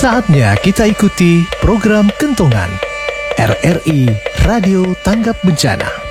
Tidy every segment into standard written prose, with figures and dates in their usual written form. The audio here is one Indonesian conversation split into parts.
Saatnya kita ikuti program Kentongan RRI Radio Tanggap Bencana.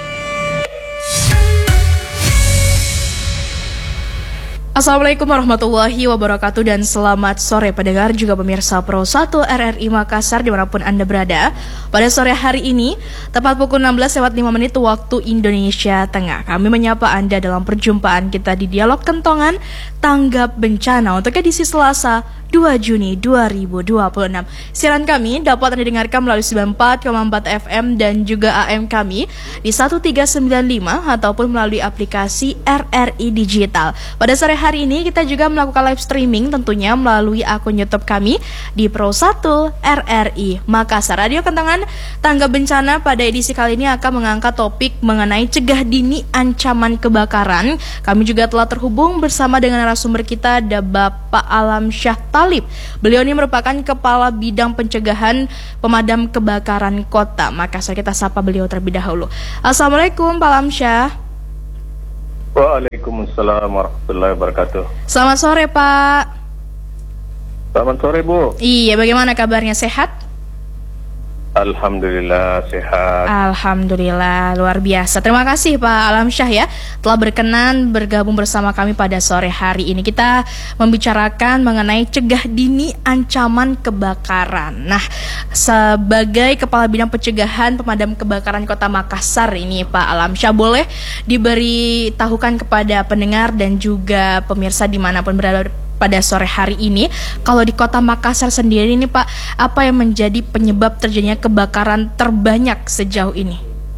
Assalamualaikum warahmatullahi wabarakatuh dan selamat sore pendengar juga pemirsa Pro 1 RRI Makassar dimanapun Anda berada. Pada sore hari ini, tepat pukul 16:05 waktu Indonesia Tengah, kami menyapa Anda dalam perjumpaan kita di Dialog Kentongan Tanggap Bencana untuk edisi Selasa 2 Juni 2026. Siaran kami dapat Anda dengarkan melalui 94,4 FM dan juga AM kami di 1395 ataupun melalui aplikasi RRI Digital. Pada sore hari ini kita juga melakukan live streaming tentunya melalui akun YouTube kami di Pro 1 RRI Makassar. Radio Kentongan Tanggap Bencana pada edisi kali ini akan mengangkat topik mengenai cegah dini ancaman kebakaran. Kami juga telah terhubung bersama dengan narasumber kita, ada Bapak Alamsyah Talib. Beliau ini merupakan Kepala Bidang Pencegahan Pemadam Kebakaran Kota Makassar. Kita sapa beliau terlebih dahulu. Assalamualaikum Pak Alamsyah. Waalaikumsalam warahmatullahi wabarakatuh. Selamat sore Pak. Selamat sore Bu. Iya, bagaimana kabarnya, sehat? Alhamdulillah sehat. Alhamdulillah, luar biasa. Terima kasih Pak Alamsyah ya telah berkenan bergabung bersama kami pada sore hari ini. Kita membicarakan mengenai cegah dini ancaman kebakaran. Nah, sebagai Kepala Bidang Pencegahan Pemadam Kebakaran Kota Makassar ini Pak Alamsyah, boleh diberitahukan kepada pendengar dan juga pemirsa dimanapun berada pada sore hari ini, kalau di Kota Makassar sendiri ini Pak, apa yang menjadi penyebab terjadinya kebakaran terbanyak sejauh ini?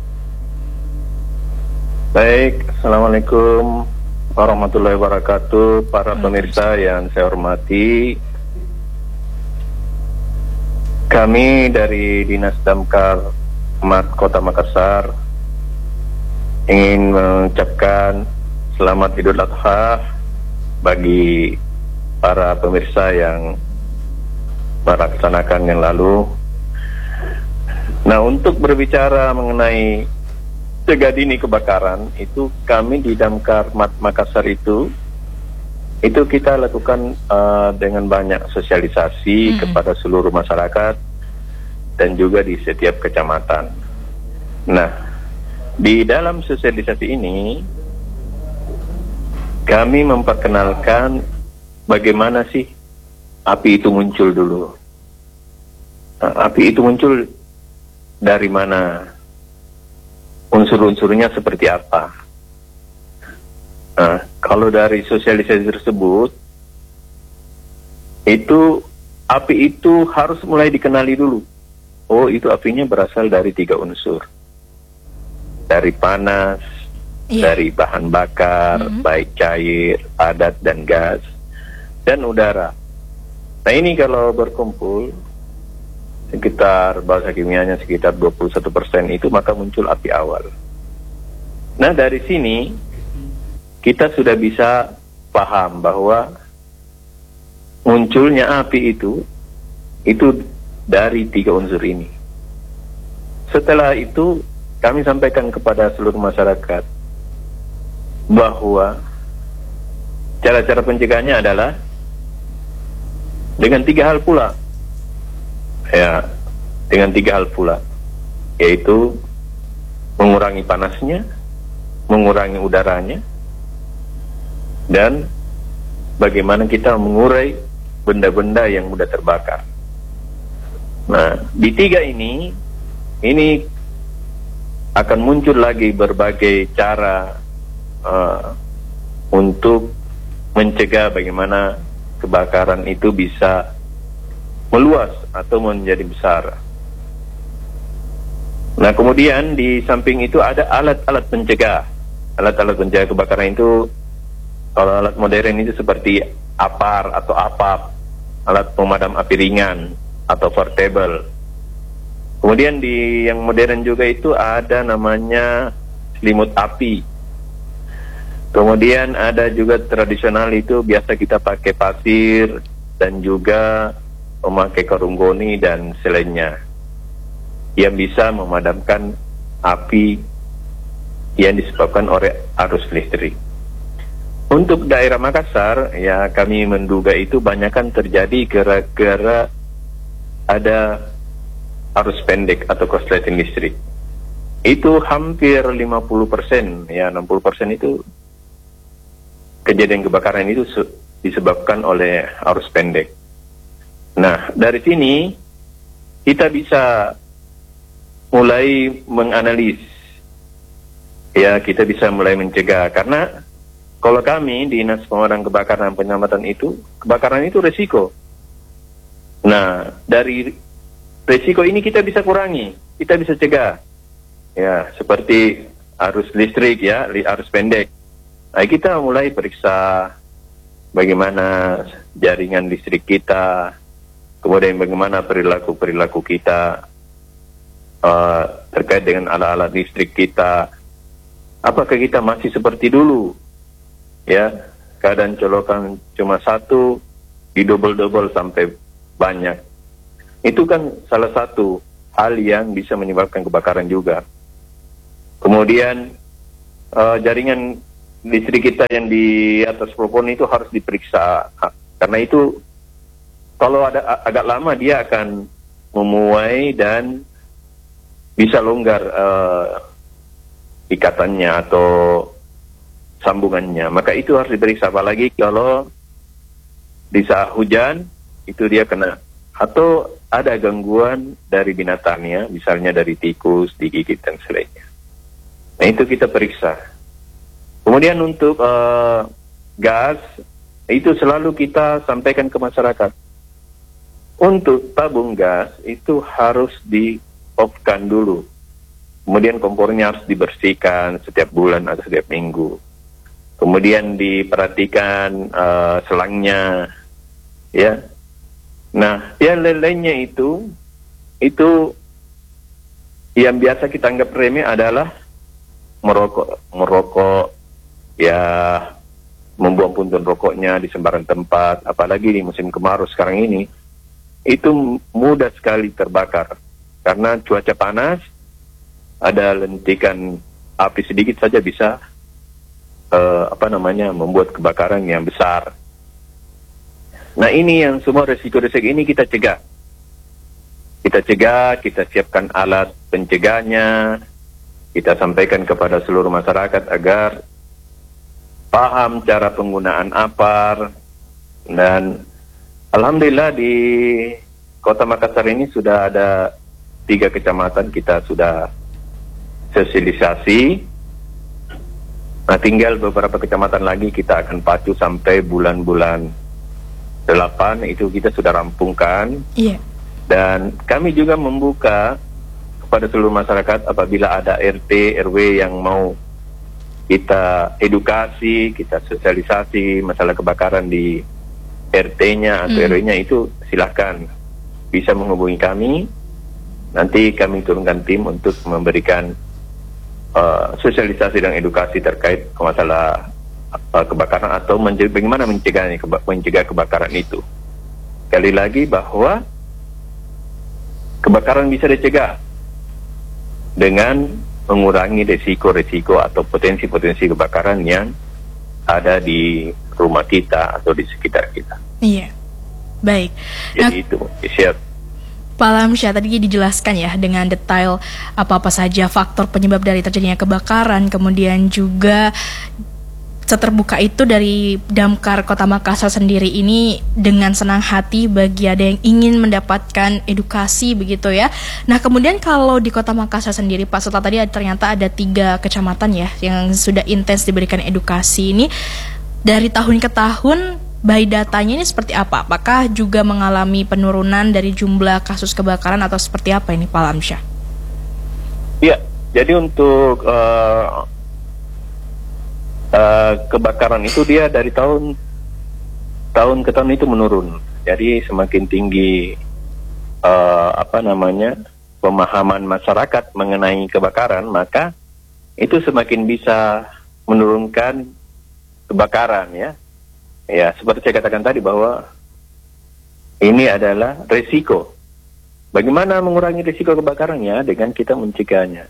Baik, Assalamualaikum warahmatullahi wabarakatuh. Para pemirsa yang saya hormati, kami dari Dinas Damkar Kota Makassar ingin mengucapkan selamat Idul Adha bagi para pemirsa yang melaksanakan yang lalu. Nah, untuk berbicara mengenai cegah dini kebakaran, itu kami di Damkar Makassar itu kita lakukan dengan banyak sosialisasi kepada seluruh masyarakat dan juga di setiap kecamatan. Nah, di dalam sosialisasi ini kami memperkenalkan bagaimana sih api itu muncul dulu. Nah, api itu muncul dari mana? Unsur-unsurnya seperti apa? Nah, kalau dari sosialisasi tersebut, api itu harus mulai dikenali dulu. Oh, itu apinya berasal dari 3 unsur. Dari panas, dari bahan bakar, baik cair, padat, dan gas, dan udara. Nah, ini kalau berkumpul sekitar bahasa kimianya sekitar 21% itu, maka muncul api awal. Nah, dari sini kita sudah bisa paham bahwa munculnya api itu dari 3 unsur ini. Setelah itu kami sampaikan kepada seluruh masyarakat bahwa cara-cara pencegahannya adalah dengan 3 hal pula. Ya, dengan 3 hal pula, yaitu mengurangi panasnya, mengurangi udaranya, dan bagaimana kita mengurai benda-benda yang mudah terbakar. Nah, di 3 ini akan muncul lagi berbagai cara untuk mencegah bagaimana kebakaran itu bisa meluas atau menjadi besar. Nah, kemudian di samping itu ada alat-alat pencegah. Alat-alat pencegah kebakaran itu, kalau alat modern itu seperti APAR atau APAP, alat pemadam api ringan atau portable. Kemudian di yang modern juga itu ada namanya selimut api. Kemudian ada juga tradisional itu biasa kita pakai pasir dan juga memakai karung goni dan selainnya yang bisa memadamkan api yang disebabkan oleh arus listrik. Untuk daerah Makassar, ya kami menduga itu banyakkan terjadi gara-gara ada arus pendek atau korsleting listrik. Itu hampir 50%, ya 60% itu kejadian kebakaran itu disebabkan oleh arus pendek. Nah, dari sini kita bisa mulai menganalis, ya kita bisa mulai mencegah. Karena kalau kami di Dinas Pemadam Kebakaran dan Penyelamatan itu, kebakaran itu resiko. Nah, dari resiko ini kita bisa kurangi, kita bisa cegah. Ya, seperti arus listrik ya, arus pendek. Nah, kita mulai periksa bagaimana jaringan listrik kita, kemudian bagaimana perilaku kita terkait dengan alat-alat listrik kita. Apakah kita masih seperti dulu? Ya, keadaan colokan cuma satu, didobel-dobel sampai banyak. Itu kan salah satu hal yang bisa menyebabkan kebakaran juga. Kemudian jaringan listrik kita yang di atas plafon itu harus diperiksa, karena itu kalau agak lama dia akan memuai dan bisa longgar ikatannya atau sambungannya. Maka itu harus diperiksa, apalagi kalau di saat hujan itu dia kena, atau ada gangguan dari binatangnya, misalnya dari tikus, digigit dan selainnya. Nah, itu kita periksa. Kemudian untuk gas, itu selalu kita sampaikan ke masyarakat. Untuk tabung gas, itu harus di-off-kan dulu. Kemudian kompornya harus dibersihkan setiap bulan atau setiap minggu. Kemudian diperhatikan selangnya, ya. Nah, yang lainnya itu yang biasa kita anggap remeh adalah merokok, ya, membuang puntung rokoknya di sembarang tempat, apalagi di musim kemarau sekarang ini, itu mudah sekali terbakar karena cuaca panas, ada lentikan api sedikit saja bisa membuat kebakaran yang besar. Nah, ini yang semua resiko-resiko ini kita cegah. Kita siapkan alat pencegahnya. Kita sampaikan kepada seluruh masyarakat agar paham cara penggunaan APAR. Dan alhamdulillah di Kota Makassar ini sudah ada 3 kecamatan kita sudah sosialisasi. Nah, tinggal beberapa kecamatan lagi kita akan pacu sampai bulan-bulan 8 itu kita sudah rampungkan. Iya. Dan kami juga membuka kepada seluruh masyarakat apabila ada RT, RW yang mau kita edukasi, kita sosialisasi masalah kebakaran di RT-nya atau RW-nya, itu silakan bisa menghubungi kami. Nanti kami turunkan tim untuk memberikan sosialisasi dan edukasi terkait masalah kebakaran atau bagaimana mencegah kebakaran itu. Sekali lagi bahwa kebakaran bisa dicegah dengan mengurangi resiko-resiko atau potensi-potensi kebakaran yang ada di rumah kita atau di sekitar kita. Iya, baik. Jadi itu, siap. Pak Alamsyah, tadi dijelaskan ya dengan detail apa-apa saja faktor penyebab dari terjadinya kebakaran, kemudian juga seterbuka itu dari Damkar Kota Makassar sendiri ini dengan senang hati bagi ada yang ingin mendapatkan edukasi begitu ya. Nah, kemudian kalau di Kota Makassar sendiri, Pak, setelah tadi ternyata ada 3 kecamatan ya yang sudah intens diberikan edukasi ini, dari tahun ke tahun by datanya ini seperti apa? Apakah juga mengalami penurunan dari jumlah kasus kebakaran atau seperti apa ini, Pak Alamsyah? Iya, jadi untuk kebakaran itu dia dari tahun ke tahun itu menurun. Jadi semakin tinggi pemahaman masyarakat mengenai kebakaran, maka itu semakin bisa menurunkan kebakaran ya. Ya, seperti saya katakan tadi bahwa ini adalah resiko. Bagaimana mengurangi risiko kebakarannya? Dengan kita mencegahnya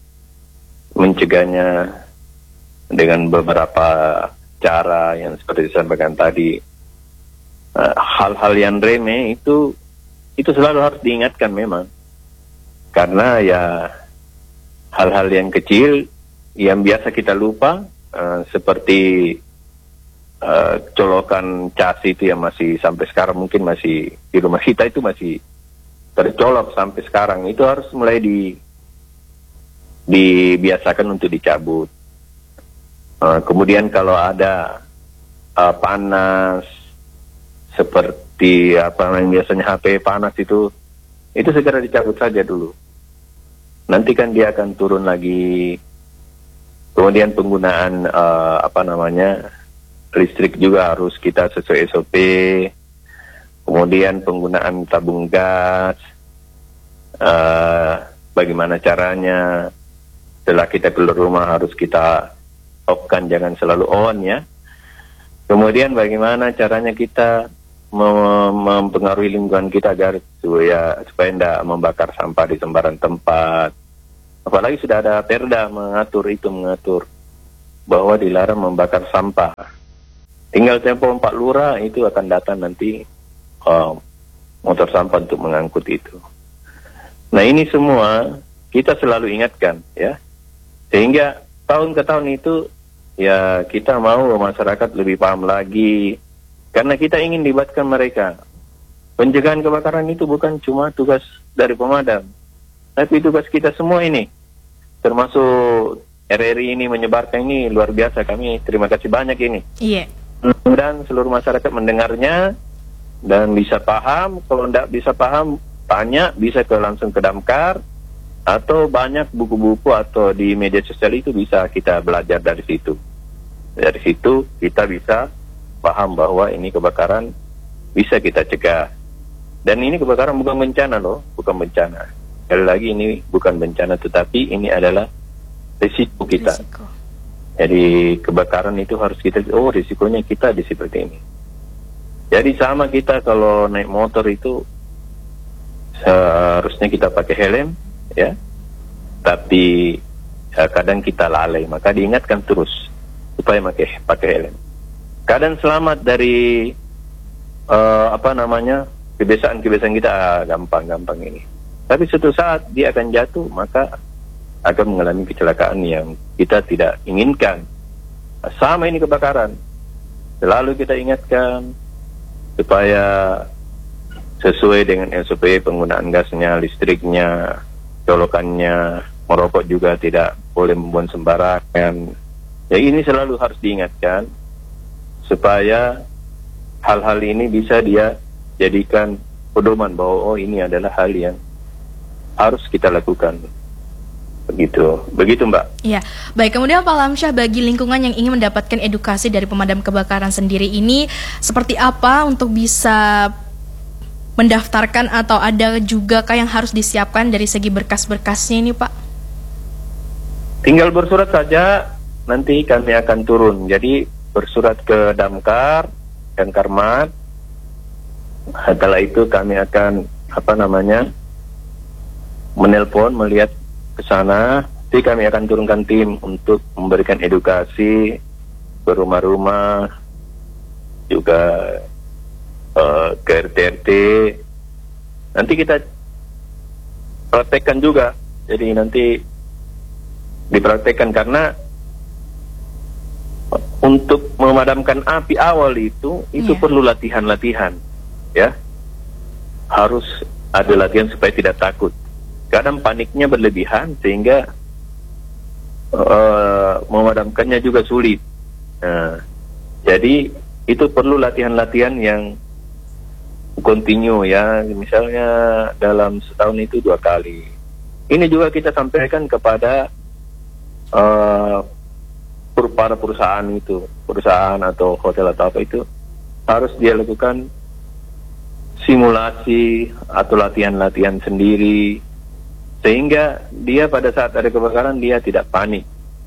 dengan beberapa cara yang seperti disampaikan tadi. Hal-hal yang remeh itu itu selalu harus diingatkan memang. Karena ya hal-hal yang kecil yang biasa kita lupa, seperti colokan cas itu yang masih sampai sekarang mungkin masih di rumah kita itu masih tercolok sampai sekarang, itu harus mulai dibiasakan untuk dicabut. Kemudian kalau ada panas seperti apa yang biasanya HP panas itu segera dicabut saja dulu. Nanti kan dia akan turun lagi. Kemudian penggunaan listrik juga harus kita sesuai SOP. Kemudian penggunaan tabung gas, bagaimana caranya setelah kita keluar rumah harus kita off-kan, jangan selalu on ya. Kemudian bagaimana caranya kita mempengaruhi lingkungan kita agar supaya tidak membakar sampah di sembarang tempat. Apalagi sudah ada perda mengatur bahwa dilarang membakar sampah. Tinggal tempo Pak Lurah itu akan datang nanti motor sampah untuk mengangkut itu. Nah ini semua kita selalu ingatkan ya, sehingga tahun ke tahun itu ya kita mau masyarakat lebih paham lagi, karena kita ingin libatkan mereka. Pencegahan kebakaran itu bukan cuma tugas dari pemadam, tapi tugas kita semua ini, termasuk RRI ini menyebarkan ini luar biasa. Kami terima kasih banyak ini. Iya. Dan seluruh masyarakat mendengarnya dan bisa paham. Kalau tidak bisa paham, tanya, bisa langsung ke Damkar, atau banyak buku-buku atau di media sosial itu bisa kita belajar dari situ. Dari situ kita bisa paham bahwa ini kebakaran bisa kita cegah. Dan ini kebakaran bukan bencana loh, bukan bencana. Sekali lagi ini bukan bencana, tetapi ini adalah risiko kita. Risiko. Jadi kebakaran itu harus kita, risikonya kita di seperti ini. Jadi sama kita kalau naik motor itu seharusnya kita pakai helm ya, tapi kadang kita lalai, maka diingatkan terus supaya pakai helm. Kadang selamat dari kebiasaan-kebiasaan kita gampang ini. Tapi suatu saat dia akan jatuh, maka akan mengalami kecelakaan yang kita tidak inginkan. Sama ini kebakaran, selalu kita ingatkan supaya sesuai dengan SOP penggunaan gasnya, listriknya, colokannya, merokok juga tidak boleh membuang sembarangan. Ya ini selalu harus diingatkan supaya hal-hal ini bisa dia jadikan pedoman bahwa ini adalah hal yang harus kita lakukan. Begitu Mbak. Iya, baik. Kemudian Pak Lamsyah, bagi lingkungan yang ingin mendapatkan edukasi dari pemadam kebakaran sendiri ini, seperti apa untuk bisa mendaftarkan, atau ada juga yang harus disiapkan dari segi berkas-berkasnya ini Pak? Tinggal bersurat saja, nanti kami akan turun. Jadi bersurat ke Damkar dan Karmat. Setelah itu kami akan menelpon, melihat ke sana. Jadi kami akan turunkan tim untuk memberikan edukasi ke rumah-rumah, juga ke RT-RT. Nanti kita praktekkan juga. Jadi nanti dipraktekkan, karena untuk memadamkan api awal itu perlu latihan-latihan ya. Harus ada latihan supaya tidak takut. Kadang paniknya berlebihan sehingga memadamkannya juga sulit. Jadi itu perlu latihan-latihan yang kontinu ya, misalnya dalam setahun itu 2 kali. Ini juga kita sampaikan kepada para perusahaan atau hotel atau apa itu, harus dia lakukan simulasi atau latihan-latihan sendiri, sehingga dia pada saat ada kebakaran dia tidak panik.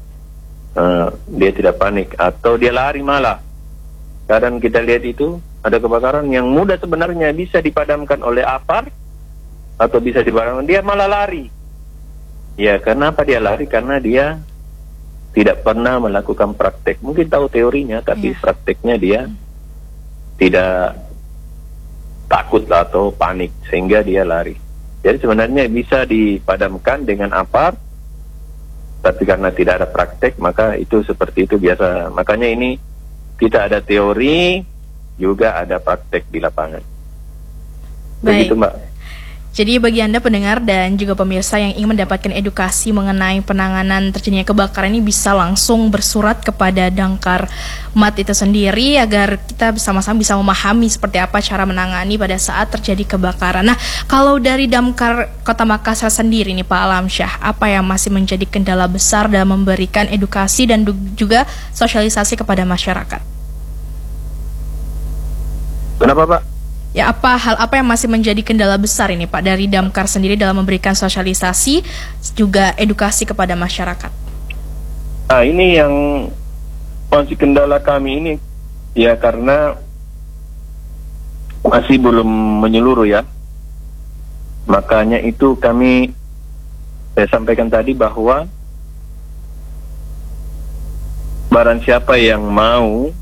Atau dia lari malah. Kadang kita lihat itu ada kebakaran yang mudah sebenarnya bisa dipadamkan oleh APAR atau bisa dipadamkan, dia malah lari. Ya, kenapa dia lari? Karena dia tidak pernah melakukan praktek. Mungkin tahu teorinya, tapi prakteknya dia tidak takut atau panik sehingga dia lari. Jadi sebenarnya bisa dipadamkan dengan apar, tapi karena tidak ada praktek maka itu seperti itu biasa. Makanya ini kita ada teori juga ada praktek di lapangan. Baik. Begitu, Mbak. Jadi bagi Anda pendengar dan juga pemirsa yang ingin mendapatkan edukasi mengenai penanganan terjadinya kebakaran ini bisa langsung bersurat kepada Damkar MAT itu sendiri agar kita sama-sama bisa memahami seperti apa cara menangani pada saat terjadi kebakaran. Nah, kalau dari Damkar Kota Makassar sendiri nih Pak Alamsyah, apa yang masih menjadi kendala besar dalam memberikan edukasi dan juga sosialisasi kepada masyarakat? Kenapa, Pak? Ya, hal apa yang masih menjadi kendala besar ini Pak dari Damkar sendiri dalam memberikan sosialisasi juga edukasi kepada masyarakat? Nah, ini yang masih kendala kami ini ya karena masih belum menyeluruh ya. Makanya itu saya sampaikan tadi bahwa barang siapa yang mau